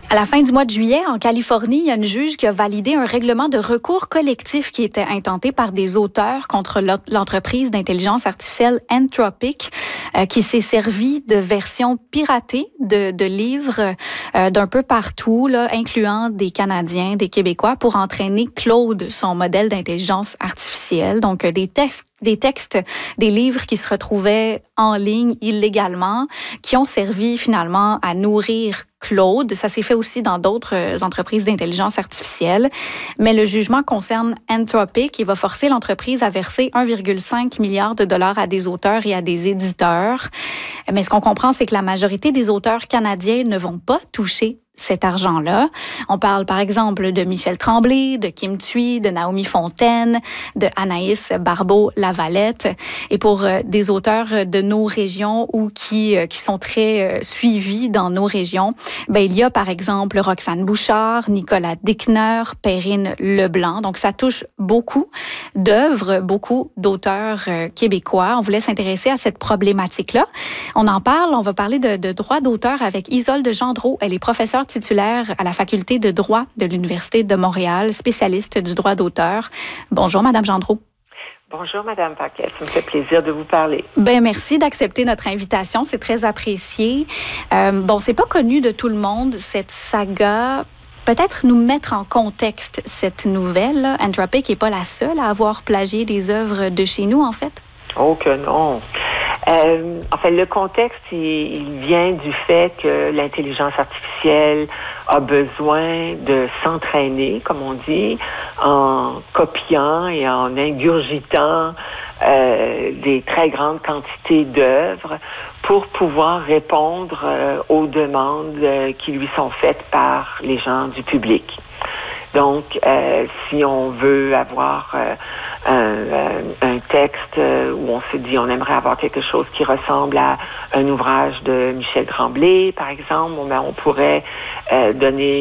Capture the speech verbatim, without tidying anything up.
À la fin du mois de juillet, en Californie, il y a une juge qui a validé un règlement de recours collectif qui était intenté par des auteurs contre l'entreprise d'intelligence artificielle Anthropic, euh, qui s'est servi de versions piratées de, de livres euh, d'un peu partout, là, incluant des Canadiens, des Québécois, pour entraîner Claude, son modèle d'intelligence artificielle. Donc, euh, des textes des textes, des livres qui se retrouvaient en ligne illégalement, qui ont servi finalement à nourrir Claude. Ça s'est fait aussi dans d'autres entreprises d'intelligence artificielle. Mais le jugement concerne Anthropic et va forcer l'entreprise à verser un virgule cinq milliard de dollars à des auteurs et à des éditeurs. Mais ce qu'on comprend, c'est que la majorité des auteurs canadiens ne vont pas toucher cet argent-là. On parle par exemple de Michel Tremblay, de Kim Thuy, de Naomi Fontaine, de Anaïs Barbeau-Lavalette. Et pour euh, des auteurs de nos régions ou qui, euh, qui sont très euh, suivis dans nos régions, ben, il y a par exemple Roxane Bouchard, Nicolas Dickner, Perrine Leblanc. Donc ça touche beaucoup d'œuvres, beaucoup d'auteurs euh, québécois. On voulait s'intéresser à cette problématique-là. On en parle, on va parler de, de droit d'auteur avec Isolde Gendreau. Elle est professeure titulaire à la faculté de droit de l'Université de Montréal, spécialiste du droit d'auteur. Bonjour, Madame Gendreau. Bonjour, Madame Paquet. Ça me fait plaisir de vous parler. Ben merci d'accepter notre invitation. C'est très apprécié. Euh, bon, c'est pas connu de tout le monde, cette saga. Peut-être nous mettre en contexte cette nouvelle. Anthropic n'est pas la seule à avoir plagié des œuvres de chez nous, en fait. Oh que non. Euh, en fait, le contexte, il, il vient du fait que l'intelligence artificielle a besoin de s'entraîner, comme on dit, en copiant et en ingurgitant euh, des très grandes quantités d'œuvres pour pouvoir répondre euh, aux demandes euh, qui lui sont faites par les gens du public. Donc, euh, si on veut avoir euh, un, un texte où on se dit on aimerait avoir quelque chose qui ressemble à un ouvrage de Michel Tremblay, par exemple, on pourrait euh, donner